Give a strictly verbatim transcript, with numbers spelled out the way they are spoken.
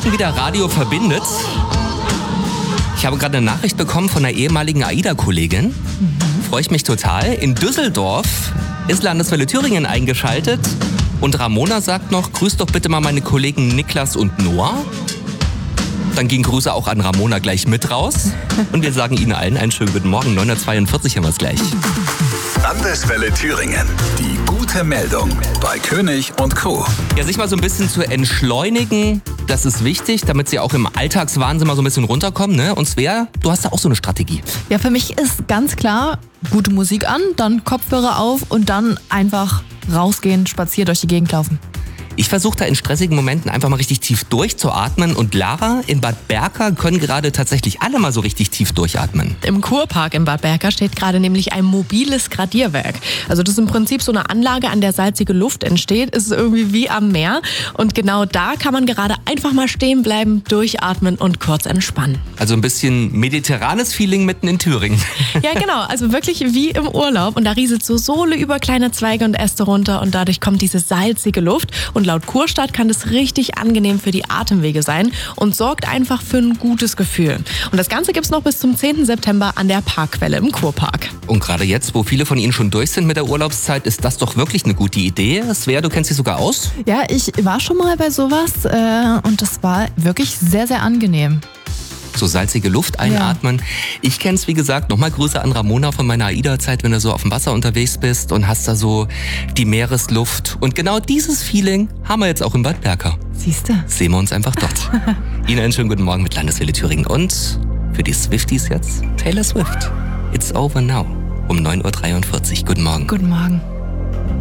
Menschen wieder Radio verbindet. Ich habe gerade eine Nachricht bekommen von einer ehemaligen AIDA-Kollegin. Mhm. Freue ich mich total. In Düsseldorf ist Landeswelle Thüringen eingeschaltet. Und Ramona sagt noch, grüß doch bitte mal meine Kollegen Niklas und Noah. Dann gehen Grüße auch an Ramona gleich mit raus. Und wir sagen Ihnen allen einen schönen guten Morgen. neun Uhr zweiundvierzig haben wir es gleich. Landeswelle Thüringen. Die gute Meldung bei König und Co. Ja, sich mal so ein bisschen zu entschleunigen, das ist wichtig, damit Sie auch im Alltagswahnsinn mal so ein bisschen runterkommen. Ne? Und Svea, du hast da auch so eine Strategie. Ja, für mich ist ganz klar, gute Musik an, dann Kopfhörer auf und dann einfach rausgehen, spazieren, durch die Gegend laufen. Ich versuche da in stressigen Momenten einfach mal richtig tief durchzuatmen. Und Lara, in Bad Berka können gerade tatsächlich alle mal so richtig tief durchatmen. Im Kurpark in Bad Berka steht gerade nämlich ein mobiles Gradierwerk. Also das ist im Prinzip so eine Anlage, an der salzige Luft entsteht. Es ist irgendwie wie am Meer. Und genau da kann man gerade einfach mal stehen bleiben, durchatmen und kurz entspannen. Also ein bisschen mediterranes Feeling mitten in Thüringen. Ja, genau. Also wirklich wie im Urlaub. Und da rieselt so Sohle über kleine Zweige und Äste runter. Und dadurch kommt diese salzige Luft. Und laut Kurstadt kann das richtig angenehm für die Atemwege sein und sorgt einfach für ein gutes Gefühl. Und das Ganze gibt's noch bis zum zehnten September an der Parkquelle im Kurpark. Und gerade jetzt, wo viele von Ihnen schon durch sind mit der Urlaubszeit, ist das doch wirklich eine gute Idee. Svea, du kennst dich sogar aus? Ja, ich war schon mal bei sowas äh, und das war wirklich sehr, sehr angenehm. So salzige Luft einatmen. Ja. Ich kenne es, wie gesagt, nochmal Grüße an Ramona von meiner AIDA-Zeit, wenn du so auf dem Wasser unterwegs bist und hast da so die Meeresluft. Und genau dieses Feeling haben wir jetzt auch in Bad Berka. Siehst du? Sehen wir uns einfach dort. Ihnen einen schönen guten Morgen mit Landeswelle Thüringen. Und für die Swifties jetzt Taylor Swift. It's over now. Um neun Uhr dreiundvierzig. Guten Morgen. Guten Morgen.